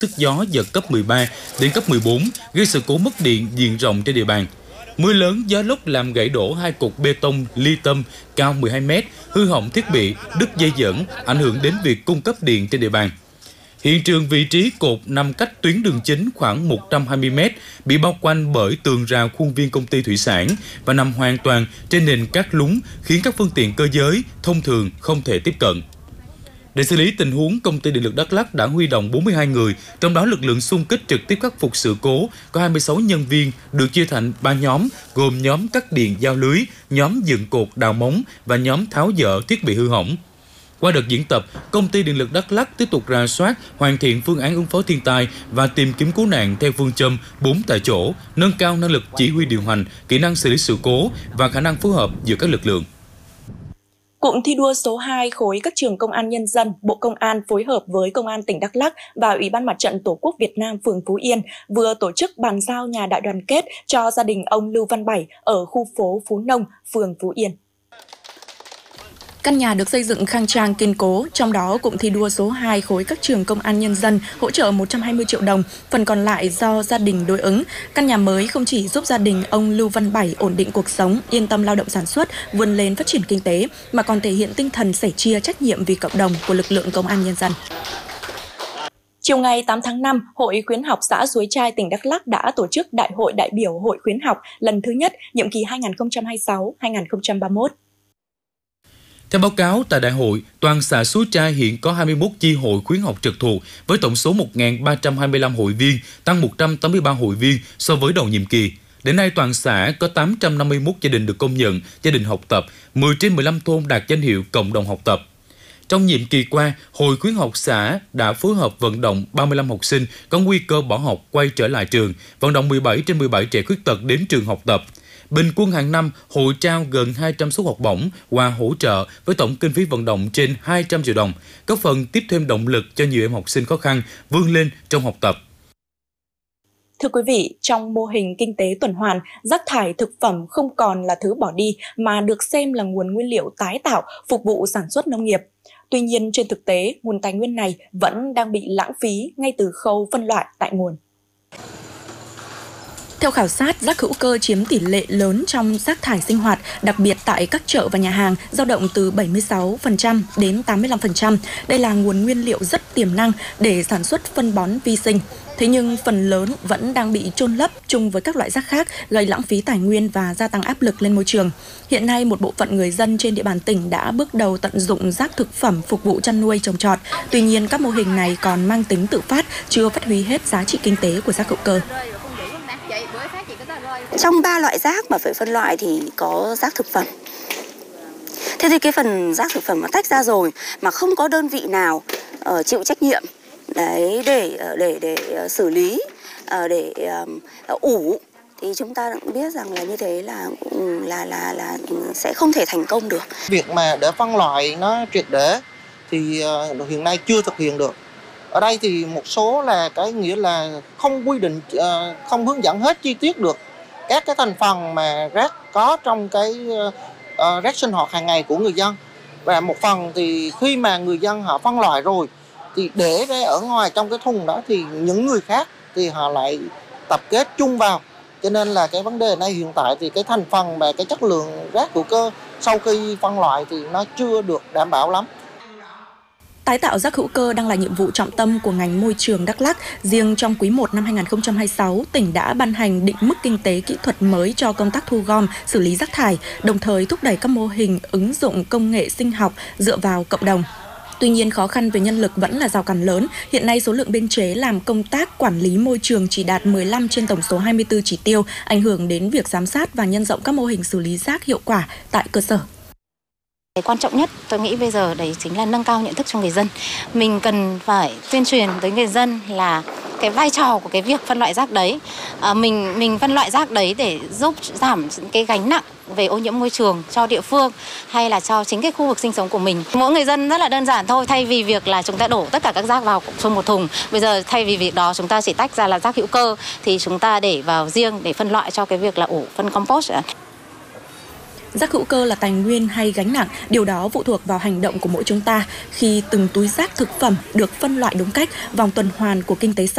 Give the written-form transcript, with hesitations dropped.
sức gió giật cấp 13 đến cấp 14, gây sự cố mất điện diện rộng trên địa bàn. Mưa lớn, gió lốc làm gãy đổ 2 cột bê tông ly tâm cao 12 m, hư hỏng thiết bị, đứt dây dẫn, ảnh hưởng đến việc cung cấp điện trên địa bàn. Hiện trường vị trí cột nằm cách tuyến đường chính khoảng 120 m, bị bao quanh bởi tường rào khuôn viên công ty thủy sản và nằm hoàn toàn trên nền cát lún, khiến các phương tiện cơ giới thông thường không thể tiếp cận. Để xử lý tình huống, Công ty Điện lực Đắk Lắk đã huy động 42 người, trong đó lực lượng xung kích trực tiếp khắc phục sự cố có 26 nhân viên được chia thành 3 nhóm, gồm nhóm cắt điện giao lưới, nhóm dựng cột đào móng và nhóm tháo dỡ thiết bị hư hỏng. Qua đợt diễn tập, Công ty Điện lực Đắk Lắk tiếp tục rà soát, hoàn thiện phương án ứng phó thiên tai và tìm kiếm cứu nạn theo phương châm 4 tại chỗ, nâng cao năng lực chỉ huy điều hành, kỹ năng xử lý sự cố và khả năng phối hợp giữa các lực lượng. Cụm thi đua số 2 khối các trường Công an Nhân dân, Bộ Công an phối hợp với Công an tỉnh Đắk Lắk và Ủy ban Mặt trận Tổ quốc Việt Nam phường Phú Yên vừa tổ chức bàn giao nhà đại đoàn kết cho gia đình ông Lưu Văn Bảy ở khu phố Phú Nông, phường Phú Yên. Căn nhà được xây dựng khang trang kiên cố, trong đó cụm thi đua số 2 khối các trường Công an Nhân dân hỗ trợ 120 triệu đồng, phần còn lại do gia đình đối ứng. Căn nhà mới không chỉ giúp gia đình ông Lưu Văn Bảy ổn định cuộc sống, yên tâm lao động sản xuất, vươn lên phát triển kinh tế, mà còn thể hiện tinh thần sẻ chia trách nhiệm vì cộng đồng của lực lượng Công an Nhân dân. Chiều ngày 8 tháng 5, Hội Khuyến học xã Suối Trai, tỉnh Đắk Lắk đã tổ chức Đại hội đại biểu Hội Khuyến học lần thứ nhất, nhiệm kỳ 2026-2031. Theo báo cáo tại đại hội, toàn xã Suối Trai hiện có 21 chi hội khuyến học trực thuộc với tổng số 1.325 hội viên, tăng 183 hội viên so với đầu nhiệm kỳ. Đến nay, toàn xã có 851 gia đình được công nhận gia đình học tập, 10 trên 15 thôn đạt danh hiệu cộng đồng học tập. Trong nhiệm kỳ qua, Hội khuyến học xã đã phối hợp vận động 35 học sinh có nguy cơ bỏ học quay trở lại trường, vận động 17 trên 17 trẻ khuyết tật đến trường học tập. Bình quân hàng năm, hội trao gần 200 suất học bổng, quà hỗ trợ với tổng kinh phí vận động trên 200 triệu đồng, góp phần tiếp thêm động lực cho nhiều em học sinh khó khăn vươn lên trong học tập. Thưa quý vị, trong mô hình kinh tế tuần hoàn, rác thải thực phẩm không còn là thứ bỏ đi mà được xem là nguồn nguyên liệu tái tạo phục vụ sản xuất nông nghiệp. Tuy nhiên, trên thực tế, nguồn tài nguyên này vẫn đang bị lãng phí ngay từ khâu phân loại tại nguồn. Theo khảo sát, rác hữu cơ chiếm tỷ lệ lớn trong rác thải sinh hoạt, đặc biệt tại các chợ và nhà hàng, dao động từ 76% đến 85%. Đây là nguồn nguyên liệu rất tiềm năng để sản xuất phân bón vi sinh. Thế nhưng phần lớn vẫn đang bị chôn lấp chung với các loại rác khác, gây lãng phí tài nguyên và gia tăng áp lực lên môi trường. Hiện nay, một bộ phận người dân trên địa bàn tỉnh đã bước đầu tận dụng rác thực phẩm phục vụ chăn nuôi trồng trọt. Tuy nhiên, các mô hình này còn mang tính tự phát, chưa phát huy hết giá trị kinh tế của rác hữu cơ. Trong 3 loại rác mà phải phân loại thì có rác thực phẩm. Thế thì cái phần rác thực phẩm mà tách ra rồi mà không có đơn vị nào chịu trách nhiệm đấy để xử lý, để ủ thì chúng ta cũng biết rằng là như thế là sẽ không thể thành công được. Việc mà để phân loại nó triệt để thì hiện nay chưa thực hiện được. Ở đây thì một số là cái nghĩa là không quy định, không hướng dẫn hết chi tiết được các cái thành phần mà rác có trong cái rác sinh hoạt hàng ngày của người dân. Và một phần thì khi mà người dân họ phân loại rồi thì để ra ở ngoài trong cái thùng đó thì những người khác thì họ lại tập kết chung vào. Cho nên là cái vấn đề này hiện tại thì cái thành phần và cái chất lượng rác hữu cơ sau khi phân loại thì nó chưa được đảm bảo lắm. Tái tạo rác hữu cơ đang là nhiệm vụ trọng tâm của ngành môi trường Đắk Lắk. Riêng trong quý 1 năm 2026, tỉnh đã ban hành định mức kinh tế kỹ thuật mới cho công tác thu gom, xử lý rác thải, đồng thời thúc đẩy các mô hình ứng dụng công nghệ sinh học dựa vào cộng đồng. Tuy nhiên, khó khăn về nhân lực vẫn là rào cản lớn. Hiện nay, số lượng biên chế làm công tác quản lý môi trường chỉ đạt 15 trên tổng số 24 chỉ tiêu, ảnh hưởng đến việc giám sát và nhân rộng các mô hình xử lý rác hiệu quả tại cơ sở. Cái quan trọng nhất tôi nghĩ bây giờ đấy chính là nâng cao nhận thức cho người dân. Mình cần phải tuyên truyền tới người dân là cái vai trò của cái việc phân loại rác đấy. Mình phân loại rác đấy để giúp giảm cái gánh nặng về ô nhiễm môi trường cho địa phương hay là cho chính cái khu vực sinh sống của mình. Mỗi người dân rất là đơn giản thôi, thay vì việc là chúng ta đổ tất cả các rác vào trong một thùng. Bây giờ thay vì việc đó chúng ta chỉ tách ra là rác hữu cơ thì chúng ta để vào riêng để phân loại cho cái việc là ủ phân compost. Rác hữu cơ là tài nguyên hay gánh nặng, điều đó phụ thuộc vào hành động của mỗi chúng ta. Khi từng túi rác thực phẩm được phân loại đúng cách, vòng tuần hoàn của kinh tế xã